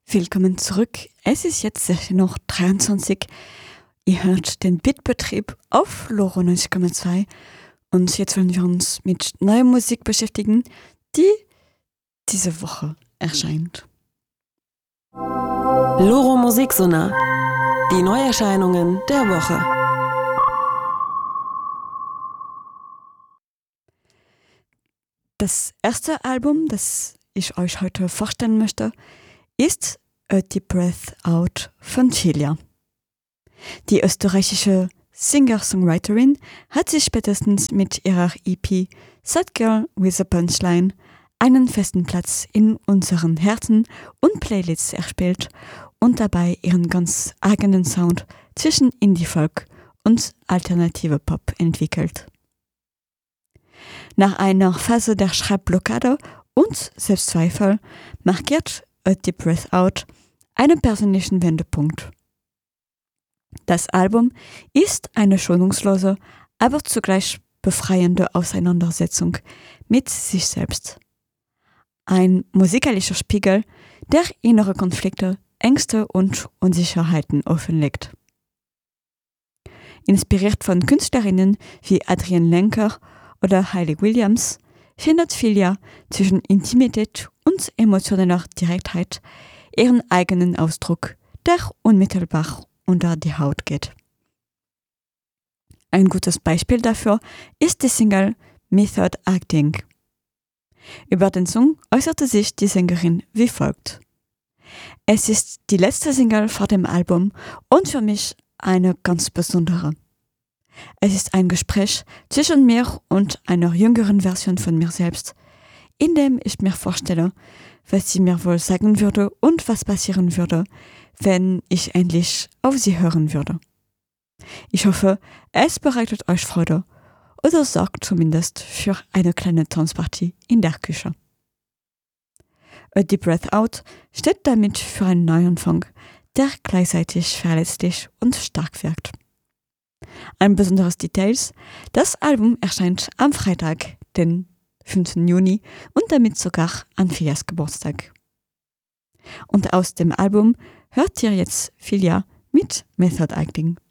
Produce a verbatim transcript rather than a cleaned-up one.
Willkommen zurück. Es ist jetzt sechzehn Uhr dreiundzwanzig. Ihr hört den Bitbetrieb auf Loro neunzig Komma zwei und jetzt wollen wir uns mit neuer Musik beschäftigen, die diese Woche erscheint. Loro Musiksonar. Die Neuerscheinungen der Woche. Das erste Album, das ich euch heute vorstellen möchte, ist A Deep Breath Out von Celia. Die österreichische Singer-Songwriterin hat sich spätestens mit ihrer E P Sad Girl with a Punchline einen festen Platz in unseren Herzen und Playlists erspielt und dabei ihren ganz eigenen Sound zwischen Indie-Folk und alternative Pop entwickelt. Nach einer Phase der Schreibblockade und Selbstzweifel markiert A Deep Breath Out einen persönlichen Wendepunkt. Das Album ist eine schonungslose, aber zugleich befreiende Auseinandersetzung mit sich selbst. Ein musikalischer Spiegel, der innere Konflikte, Ängste und Unsicherheiten offenlegt. Inspiriert von Künstlerinnen wie Adrienne Lenker oder Hayley Williams findet Celia zwischen Intimität und emotionaler Direktheit ihren eigenen Ausdruck, der unmittelbar unter die Haut geht. Ein gutes Beispiel dafür ist die Single Method Acting. Über den Song äußerte sich die Sängerin wie folgt: Es ist die letzte Single vor dem Album und für mich eine ganz besondere. Es ist ein Gespräch zwischen mir und einer jüngeren Version von mir selbst, in dem ich mir vorstelle, was sie mir wohl sagen würde und was passieren würde, wenn ich endlich auf sie hören würde. Ich hoffe, es bereitet euch Freude oder sorgt zumindest für eine kleine Tanzpartie in der Küche. A Deep Breath Out steht damit für einen Neuanfang, der gleichzeitig verletzlich und stark wirkt. Ein besonderes Detail: Das Album erscheint am Freitag, den fünften Juni, und damit sogar an Celias Geburtstag. Und aus dem Album hört ihr jetzt Celia mit Method Acting.